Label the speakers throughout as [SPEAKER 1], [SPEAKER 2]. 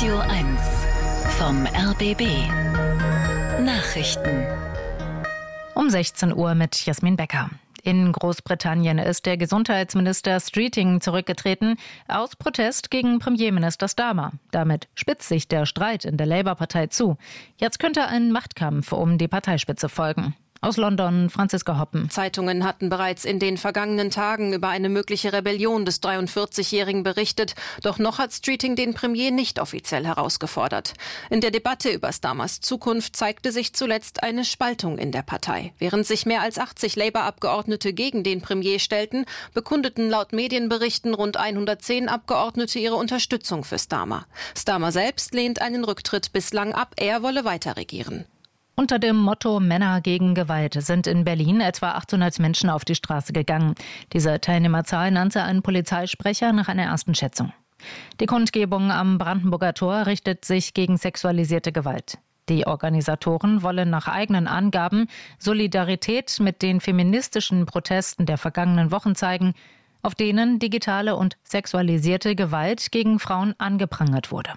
[SPEAKER 1] Radio 1 vom RBB Nachrichten.
[SPEAKER 2] Um 16 Uhr mit Jasmin Becker. In Großbritannien ist der Gesundheitsminister Streeting zurückgetreten, aus Protest gegen Premierminister Starmer. Damit spitzt sich der Streit in der Labour-Partei zu. Jetzt könnte ein Machtkampf um die Parteispitze folgen. Aus London, Franziska Hoppen.
[SPEAKER 3] Zeitungen hatten bereits in den vergangenen Tagen über eine mögliche Rebellion des 43-Jährigen berichtet. Doch noch hat Streeting den Premier nicht offiziell herausgefordert. In der Debatte über Starmers Zukunft zeigte sich zuletzt eine Spaltung in der Partei. Während sich mehr als 80 Labour-Abgeordnete gegen den Premier stellten, bekundeten laut Medienberichten rund 110 Abgeordnete ihre Unterstützung für Starmer. Starmer selbst lehnt einen Rücktritt bislang ab. Er wolle weiter regieren.
[SPEAKER 2] Unter dem Motto Männer gegen Gewalt sind in Berlin etwa 800 Menschen auf die Straße gegangen. Diese Teilnehmerzahl nannte ein Polizeisprecher nach einer ersten Schätzung. Die Kundgebung am Brandenburger Tor richtet sich gegen sexualisierte Gewalt. Die Organisatoren wollen nach eigenen Angaben Solidarität mit den feministischen Protesten der vergangenen Wochen zeigen, auf denen digitale und sexualisierte Gewalt gegen Frauen angeprangert wurde.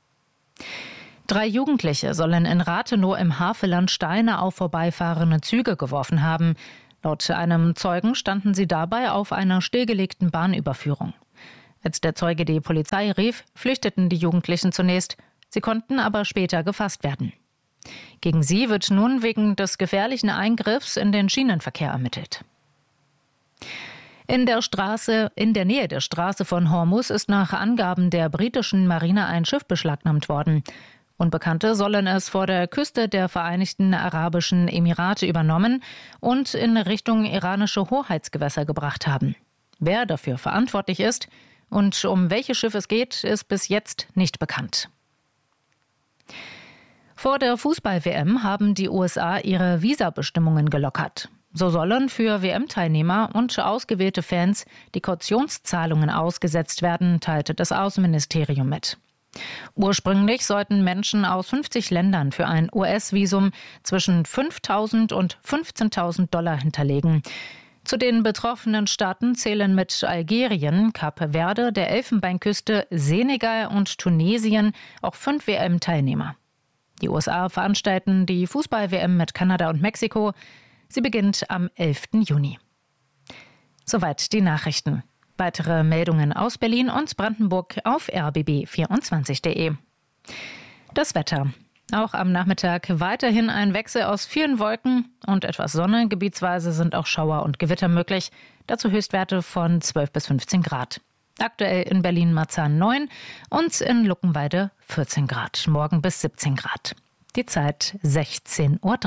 [SPEAKER 2] 3 Jugendliche sollen in Rathenow im Havelland Steine auf vorbeifahrende Züge geworfen haben. Laut einem Zeugen standen sie dabei auf einer stillgelegten Bahnüberführung. Als der Zeuge die Polizei rief, flüchteten die Jugendlichen zunächst. Sie konnten aber später gefasst werden. Gegen sie wird nun wegen des gefährlichen Eingriffs in den Schienenverkehr ermittelt. In der Nähe der Straße von Hormuz ist nach Angaben der britischen Marine ein Schiff beschlagnahmt worden. Unbekannte sollen es vor der Küste der Vereinigten Arabischen Emirate übernommen und in Richtung iranische Hoheitsgewässer gebracht haben. Wer dafür verantwortlich ist und um welches Schiff es geht, ist bis jetzt nicht bekannt. Vor der Fußball-WM haben die USA ihre Visabestimmungen gelockert. So sollen für WM-Teilnehmer und ausgewählte Fans die Kautionszahlungen ausgesetzt werden, teilte das Außenministerium mit. Ursprünglich sollten Menschen aus 50 Ländern für ein US-Visum zwischen 5.000 und 15.000 Dollar hinterlegen. Zu den betroffenen Staaten zählen mit Algerien, Kap Verde, der Elfenbeinküste, Senegal und Tunesien auch 5 WM-Teilnehmer. Die USA veranstalten die Fußball-WM mit Kanada und Mexiko. Sie beginnt am 11. Juni. Soweit die Nachrichten. Weitere Meldungen aus Berlin und Brandenburg auf rbb24.de. Das Wetter. Auch am Nachmittag weiterhin ein Wechsel aus vielen Wolken und etwas Sonne. Gebietsweise sind auch Schauer und Gewitter möglich. Dazu Höchstwerte von 12 bis 15 Grad. Aktuell in Berlin-Marzahn 9 und in Luckenwalde 14 Grad. Morgen bis 17 Grad. Die Zeit 16:03 Uhr.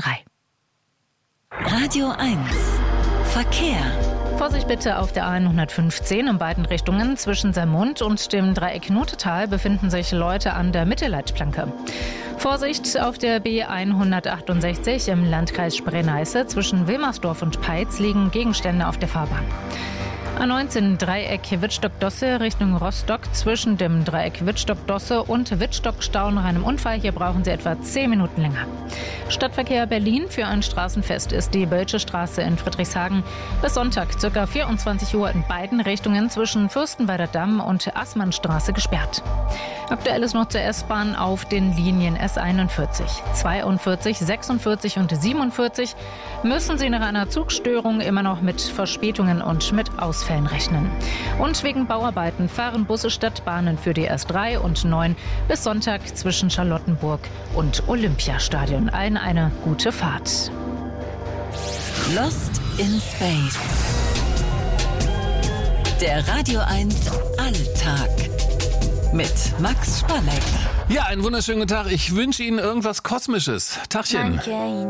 [SPEAKER 1] Radio 1 Verkehr.
[SPEAKER 2] Vorsicht bitte auf der A115 in beiden Richtungen. Zwischen Sermund und dem Dreieck Notetal befinden sich Leute an der Mittelleitplanke. Vorsicht auf der B168 im Landkreis Spree-Neiße. Zwischen Wilmersdorf und Peitz liegen Gegenstände auf der Fahrbahn. A19 Dreieck Wittstock-Dosse Richtung Rostock. Zwischen dem Dreieck Wittstock-Dosse und Wittstock-Stau nach einem Unfall. Hier brauchen Sie etwa 10 Minuten länger. Stadtverkehr Berlin. Für ein Straßenfest ist die Bölsche Straße in Friedrichshagen bis Sonntag ca. 24 Uhr in beiden Richtungen zwischen Fürstenwalder Damm und Assmannstraße gesperrt. Aktuell ist noch zur S-Bahn auf den Linien S41, 42, 46 und 47 müssen Sie nach einer Zugstörung immer noch mit Verspätungen und mit Ausfällen rechnen. Und wegen Bauarbeiten fahren Busse statt Bahnen für die S3 und 9 bis Sonntag zwischen Charlottenburg und Olympiastadion. Allen eine gute Fahrt.
[SPEAKER 1] Lost in Space. Der Radio 1 Alltag. Mit Max Spalleck.
[SPEAKER 4] Ja, einen wunderschönen guten Tag. Ich wünsche Ihnen irgendwas Kosmisches. Tagchen.